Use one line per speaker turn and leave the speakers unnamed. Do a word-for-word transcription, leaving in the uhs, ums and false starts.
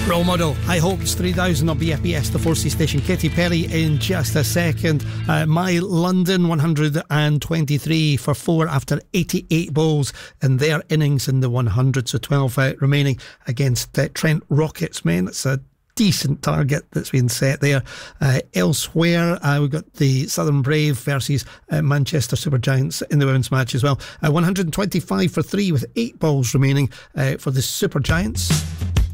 Role Model, High Hopes, three thousand on B F B S, the four C station. Katy Perry in just a second. Uh, My London, one hundred twenty-three for four after eighty-eight balls in their innings in the one hundred, so twelve uh, remaining against uh, Trent Rockets men. It's a decent target that's been set there. Uh, elsewhere, uh, we've got the Southern Brave versus uh, Manchester Supergiants in the women's match as well. Uh, one hundred twenty-five for three with eight balls remaining uh, for the Supergiants.